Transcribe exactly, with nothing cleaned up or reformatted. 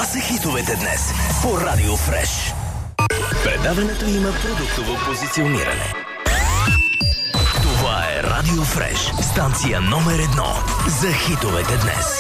са хитовете днес по Радио Фреш. Предаването има продуктово позициониране. Това е Радио Фреш, станция номер едно за хитовете днес.